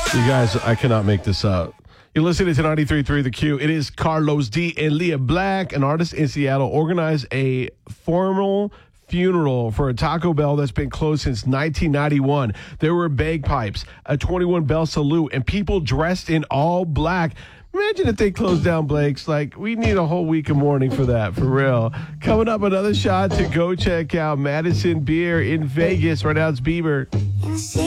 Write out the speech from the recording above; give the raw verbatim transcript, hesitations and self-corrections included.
You guys, I cannot make this up. You're listening to ninety-three point three The Q. It is Carlos D. and Leah Black, an artist in Seattle, organized a formal funeral for a Taco Bell that's been closed since nineteen ninety-one. There were bagpipes, a twenty-one bell salute, and people dressed in all black. Imagine if they closed down Blake's. Like, we need a whole week of mourning for that, for real. Coming up, another shot to go check out Madison Beer in Vegas. Right now, it's Bieber.